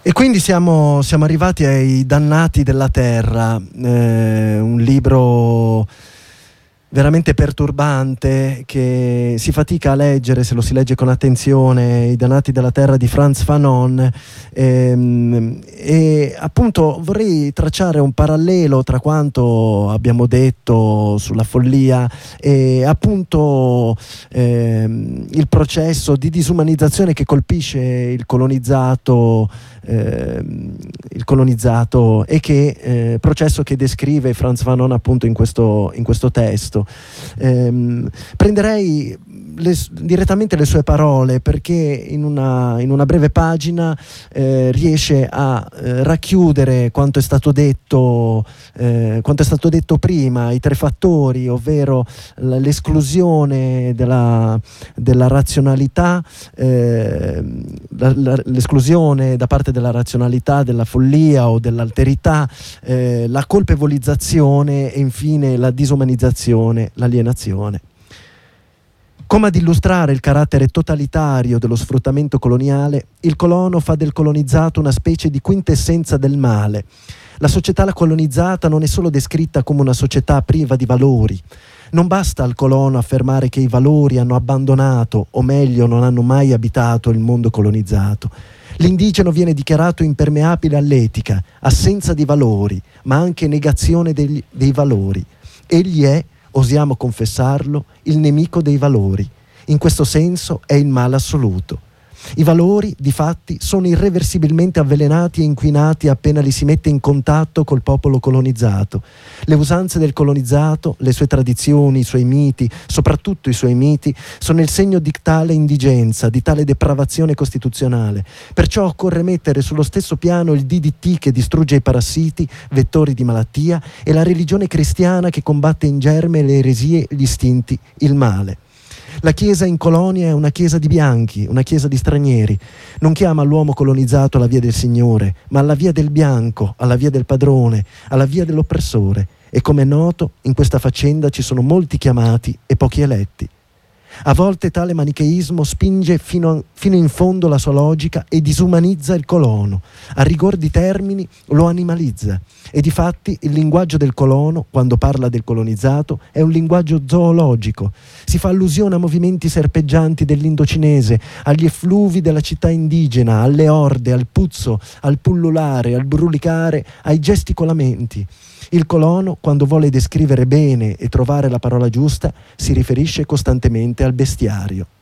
E quindi siamo arrivati ai Dannati della Terra, un libro veramente perturbante che si fatica a leggere se lo si legge con attenzione, I Dannati della Terra di Frantz Fanon, e appunto vorrei tracciare un parallelo tra quanto abbiamo detto sulla follia e appunto il processo di disumanizzazione che colpisce il colonizzato e che processo che descrive Frantz Fanon appunto in questo testo. Prenderei direttamente le sue parole, perché in una breve pagina riesce a racchiudere quanto è stato detto prima, i tre fattori, ovvero l'esclusione della razionalità, l'esclusione da parte della razionalità, della follia o dell'alterità, la colpevolizzazione e infine la disumanizzazione, l'alienazione. Come ad illustrare il carattere totalitario dello sfruttamento coloniale, il colono fa del colonizzato una specie di quintessenza del male. La società colonizzata non è solo descritta come una società priva di valori. Non basta al colono affermare che i valori hanno abbandonato, o meglio non hanno mai abitato, il mondo colonizzato. L'indigeno viene dichiarato impermeabile all'etica, assenza di valori, ma anche negazione dei valori. Egli è, osiamo confessarlo, il nemico dei valori. In questo senso è il male assoluto. I valori, difatti, sono irreversibilmente avvelenati e inquinati appena li si mette in contatto col popolo colonizzato. Le usanze del colonizzato, le sue tradizioni, i suoi miti, soprattutto i suoi miti, sono il segno di tale indigenza, di tale depravazione costituzionale. Perciò occorre mettere sullo stesso piano il DDT che distrugge i parassiti, vettori di malattia, e la religione cristiana che combatte in germe le eresie, gli istinti, il male. La chiesa in colonia è una chiesa di bianchi, una chiesa di stranieri. Non chiama l'uomo colonizzato alla via del Signore, ma alla via del bianco, alla via del padrone, alla via dell'oppressore. E come è noto, in questa faccenda ci sono molti chiamati e pochi eletti. A volte tale manicheismo spinge fino in fondo la sua logica e disumanizza il colono. A rigor di termini lo animalizza. E difatti il linguaggio del colono, quando parla del colonizzato, è un linguaggio zoologico. Si fa allusione a movimenti serpeggianti dell'indocinese, agli effluvi della città indigena, alle orde, al puzzo, al pullulare, al brulicare, ai gesticolamenti. Il colono, quando vuole descrivere bene e trovare la parola giusta, si riferisce costantemente al bestiario.